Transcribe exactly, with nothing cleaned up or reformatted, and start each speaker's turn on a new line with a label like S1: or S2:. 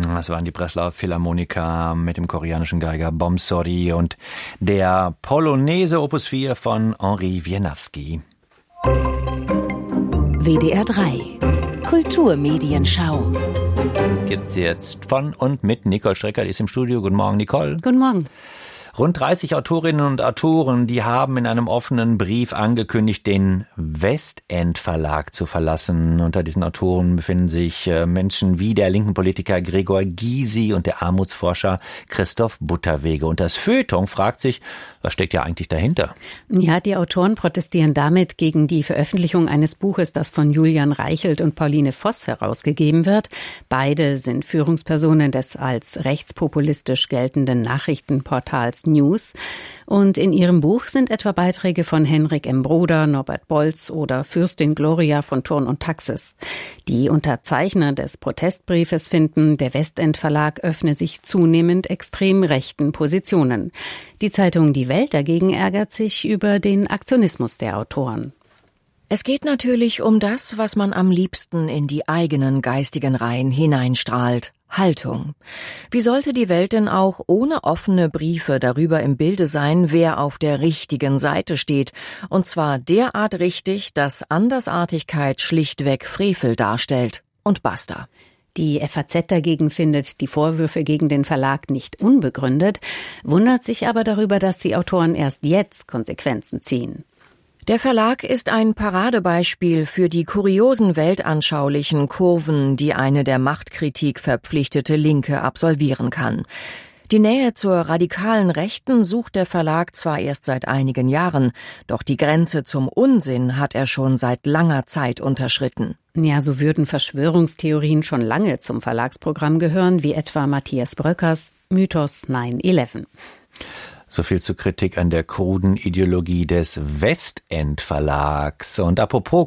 S1: Das waren die Breslauer Philharmoniker mit dem koreanischen Geiger Bomsori und der Polonaise Opus vier von Henri Wieniawski.
S2: W D R drei Kulturmedienschau.
S1: Gibt's jetzt von und mit Nicole Strecker, die ist im Studio. Guten Morgen, Nicole.
S2: Guten Morgen.
S1: Rund dreißig Autorinnen und Autoren, die haben in einem offenen Brief angekündigt, den Westend Verlag zu verlassen. Unter diesen Autoren befinden sich Menschen wie der linken Politiker Gregor Gysi und der Armutsforscher Christoph Butterwege. Und das Feuilleton fragt sich, was steckt ja eigentlich dahinter?
S2: Ja, die Autoren protestieren damit gegen die Veröffentlichung eines Buches, das von Julian Reichelt und Pauline Voss herausgegeben wird. Beide sind Führungspersonen des als rechtspopulistisch geltenden Nachrichtenportals News. Und in ihrem Buch sind etwa Beiträge von Henrik M. Broder, Norbert Bolz oder Fürstin Gloria von Thurn und Taxis. Die Unterzeichner des Protestbriefes finden, der Westend Verlag öffne sich zunehmend extrem rechten Positionen. Die Zeitung Die Welt dagegen ärgert sich über den Aktionismus der Autoren.
S3: Es geht natürlich um das, was man am liebsten in die eigenen geistigen Reihen hineinstrahlt. Haltung. Wie sollte die Welt denn auch ohne offene Briefe darüber im Bilde sein, wer auf der richtigen Seite steht? Und zwar derart richtig, dass Andersartigkeit schlichtweg Frevel darstellt. Und basta.
S2: Die F A Z dagegen findet die Vorwürfe gegen den Verlag nicht unbegründet, wundert sich aber darüber, dass die Autoren erst jetzt Konsequenzen ziehen.
S3: Der Verlag ist ein Paradebeispiel für die kuriosen weltanschaulichen Kurven, die eine der Machtkritik verpflichtete Linke absolvieren kann. Die Nähe zur radikalen Rechten sucht der Verlag zwar erst seit einigen Jahren, doch die Grenze zum Unsinn hat er schon seit langer Zeit unterschritten.
S2: Ja, so würden Verschwörungstheorien schon lange zum Verlagsprogramm gehören, wie etwa Matthias Bröckers Mythos neun elf.
S1: So viel zur Kritik an der kruden Ideologie des Westend Verlags. Und apropos